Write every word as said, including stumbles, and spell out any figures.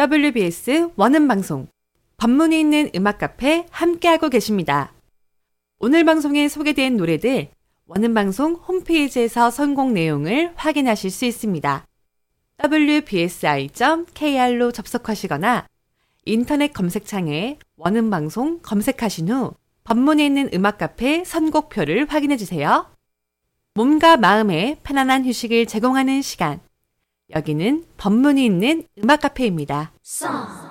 더블유비에스 원음방송 법문이 있는 음악카페 함께하고 계십니다. 오늘 방송에 소개된 노래들 원음방송 홈페이지에서 선곡 내용을 확인하실 수 있습니다. 더블유비에스아이 닷 케이알로 접속하시거나 인터넷 검색창에 원음방송 검색하신 후 법문이 있는 음악카페 선곡표를 확인해주세요. 몸과 마음에 편안한 휴식을 제공하는 시간. 여기는 법문이 있는 음악카페입니다. Song.